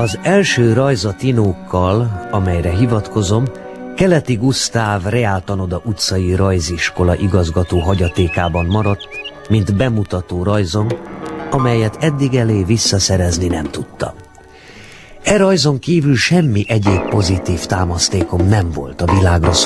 Az első rajz a Tinókkal, amelyre hivatkozom, Keleti Gusztáv Reáltanoda utcai rajziskola igazgató hagyatékában maradt, mint bemutató rajzom, amelyet eddig elé visszaszerezni nem tudtam. E rajzon kívül semmi egyéb pozitív támasztékom nem volt a világra